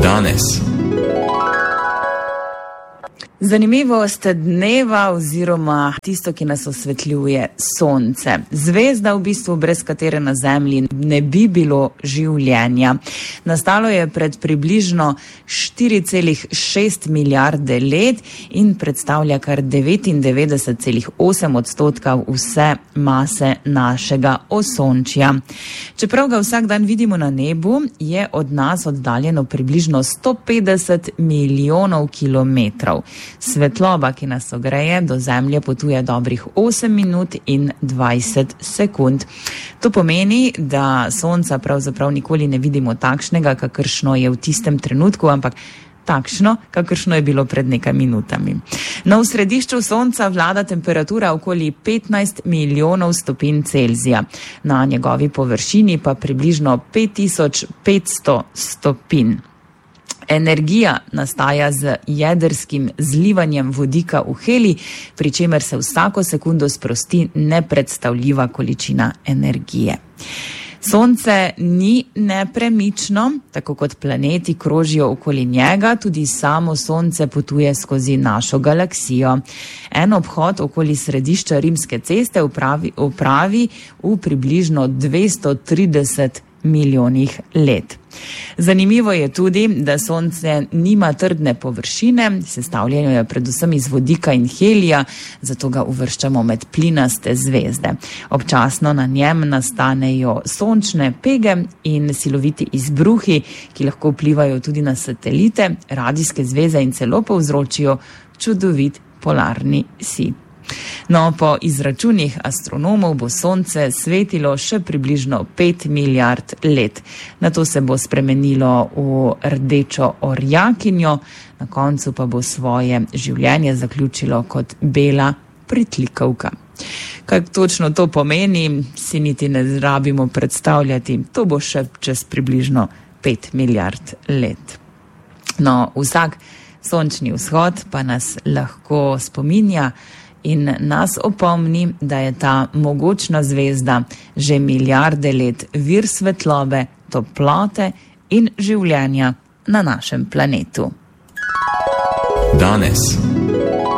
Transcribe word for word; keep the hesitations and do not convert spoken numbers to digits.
Danes. Zanimivost dneva oziroma tisto, ki nas osvetljuje, sonce. Zvezda, v bistvu, brez katere na Zemlji ne bi bilo življenja. Nastalo je pred približno štiri cela šest milijarde let in predstavlja kar devetindevetdeset cela osem odstotka vse mase našega osončja. Čeprav ga vsak dan vidimo na nebu, je od nas oddaljeno približno sto petdeset milijonov kilometrov. Svetloba, ki nas ogreje, do Zemlje potuje dobrih osem minut in dvajset sekund. To pomeni, da Sonca pravzaprav nikoli ne vidimo takšnega, kakršno je v tistem trenutku, ampak takšno, kakršno je bilo pred nekaj minutami. No, v središču Sonca vlada temperatura okoli petnajst milijonov stopinj Celzija. Na njegovi površini pa približno pet tisoč petsto stopinj. Energija nastaja z jedrskim zlivanjem vodika v helij, pri čemer se vsako sekundo sprosti nepredstavljiva količina energije. Sonce ni nepremično, tako kot planeti krožijo okoli njega, tudi samo Sonce potuje skozi našo galaksijo. En obhod okoli središča Rimske ceste opravi, opravi v približno dvesto trideset milijonih let. Zanimivo je tudi, da Sonce nima trdne površine, sestavljeno je predvsem iz vodika in helija, zato ga uvrščamo med plinaste zvezde. Občasno na njem nastanejo sončne pege in siloviti izbruhi, ki lahko vplivajo tudi na satelite, radijske zveze in celo povzročijo čudovit polarni sij. No, po izračunih astronomov bo Sonce svetilo še približno pet milijard let. Nato se bo spremenilo v rdečo orjakinjo, na koncu pa bo svoje življenje zaključilo kot bela pritlikavka. Kaj točno to pomeni, si niti ne rabimo predstavljati. To bo še čez približno pet milijard let. No, vsak sončni vzhod pa nas lahko spominja in nas opomni, da je ta mogočna zvezda že milijarde let vir svetlobe, toplote in življenja na našem planetu. Danes.